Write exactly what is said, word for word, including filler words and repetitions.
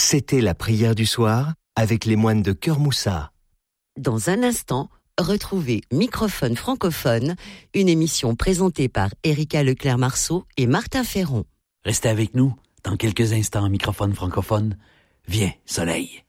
C'était la prière du soir avec les moines de Cœur Moussa. Dans un instant, retrouvez Microphone francophone, une émission présentée par Erika Leclerc-Marceau et Martin Ferron. Restez avec nous, dans quelques instants, Microphone francophone. Viens, soleil.